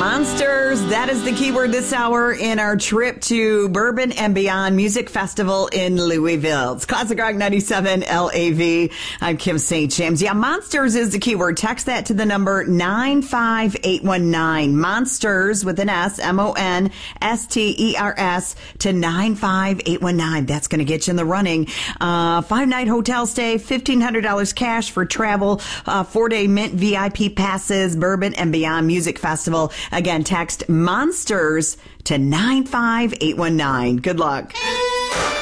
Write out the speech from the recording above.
Monsters, that is the keyword this hour in our trip to Bourbon and Beyond Music Festival in Louisville. It's Classic Rock 97 LAV. I'm Kim St. James. Yeah, Monsters is the keyword. Text that to the number 95819. Monsters with an S, MONSTERS to 95819. That's going to get you in the running. 5-night hotel stay, $1,500 cash for travel, 4-day Mint VIP passes, Bourbon and Beyond Music Festival. Again, text Monsters to 95819. Good luck.